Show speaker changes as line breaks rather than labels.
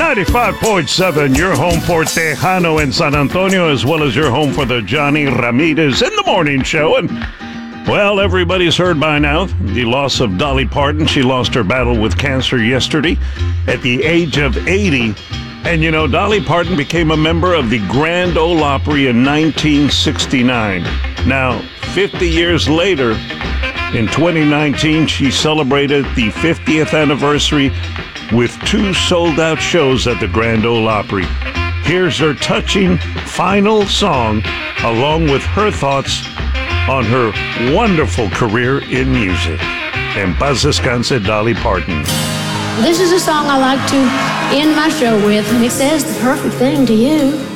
95.7, your home for Tejano and San Antonio, as well as your home for the Johnny Ramirez in the Morning Show. And, well, everybody's heard by now the loss of Dolly Parton. She lost her battle with cancer yesterday at the age of 80. And, you know, Dolly Parton became a member of the Grand Ole Opry in 1969. Now, 50 years later, in 2019, she celebrated the 50th anniversary with 2 sold-out shows at the Grand Ole Opry. Here's her touching final song, along with her thoughts on her wonderful career in music. En paz descanse, Dolly Parton.
This is a song I like to end my show with, and it says the perfect thing to you.